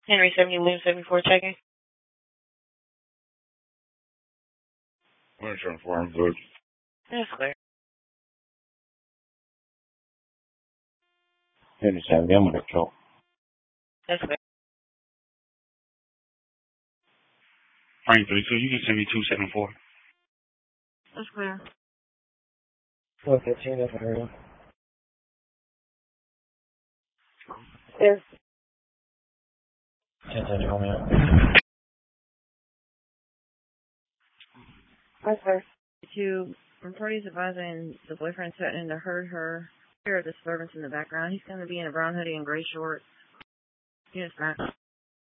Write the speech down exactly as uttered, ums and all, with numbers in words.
Henry seventy, Loom seventy-four checking. one seventy-four, I'm good. That's clear. Henry seventy, I'm gonna control. That's clear. Frank thirty-two, you can send me two seventy-four. That's clear. one fifteen, that's what I heard. Yes. ten ten, Romeo. That's clear. To from parties advising the boyfriend threatening to hurt her. Hear a disturbance in the background. He's going to be in a brown hoodie and gray shorts. Units match.